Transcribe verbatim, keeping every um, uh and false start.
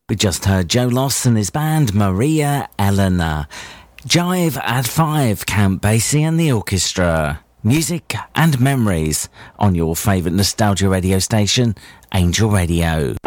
We just heard Joe Loss and his band Maria Elena. Jive at five, Count Basie and the orchestra. Music and memories on your favourite nostalgia radio station, Angel Radio.